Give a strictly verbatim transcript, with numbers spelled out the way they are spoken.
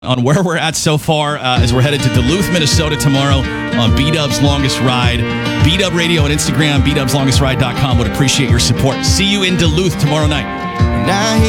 on where we're at so far uh, as we're headed to Duluth, Minnesota tomorrow on B-Dub's Longest Ride. B-Dub Radio on Instagram, b dubs longest ride dot com. Would appreciate your support. See you in Duluth tomorrow night. And I